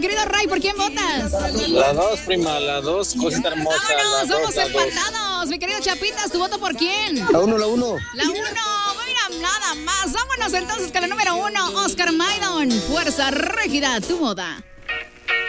querido Ray, ¿por quién votas? La 2, prima, la 2, cosita hermosa. Vámonos, La vamos dos, la dos. empatados. Mi querido Chapitas, ¿tu voto por quién? La 1, la 1. La 1, mira, nada más. Vámonos entonces con la número 1, Oscar Maidon. Fuerza Régida, tu moda.